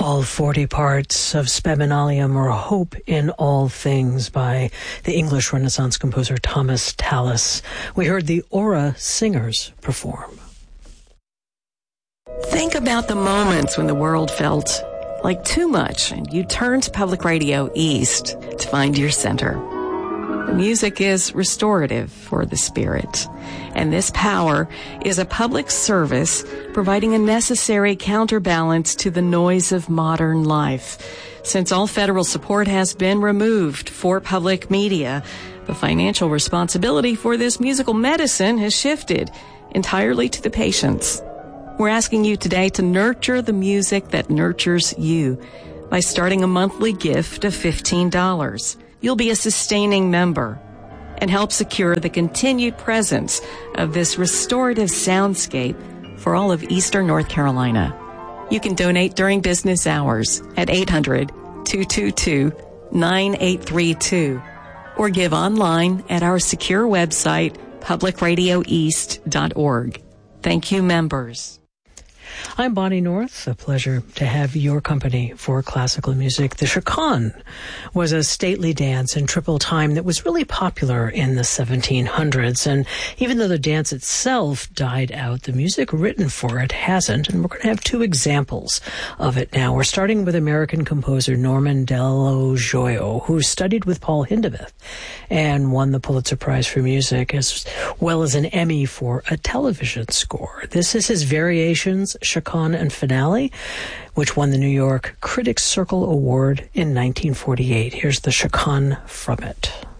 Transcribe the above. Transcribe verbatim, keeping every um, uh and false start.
All forty parts of Spem Animalium, or Hope in All Things, by the English Renaissance composer Thomas Tallis. We heard the Aura Singers perform. Think about the moments when the world felt like too much and you turned to Public Radio East to find your center. The music is restorative for the spirit, and this power is a public service providing a necessary counterbalance to the noise of modern life. Since all federal support has been removed for public media, the financial responsibility for this musical medicine has shifted entirely to the patients. We're asking you today to nurture the music that nurtures you by starting a monthly gift of fifteen dollars. You'll be a sustaining member and help secure the continued presence of this restorative soundscape for all of Eastern North Carolina. You can donate during business hours at eight hundred, two two two, nine eight three two or give online at our secure website, public radio east dot org. Thank you, members. I'm Bonnie North. A pleasure to have your company for classical music. The chaconne was a stately dance in triple time that was really popular in the seventeen hundreds. And even though the dance itself died out, the music written for it hasn't. And we're going to have two examples of it now. We're starting with American composer Norman Dello Joio, who studied with Paul Hindemith and won the Pulitzer Prize for Music, as well as an Emmy for a television score. This is his Variations, Chaconne and Finale, which won the New York Critics Circle Award in nineteen forty-eight. Here's the chaconne from it.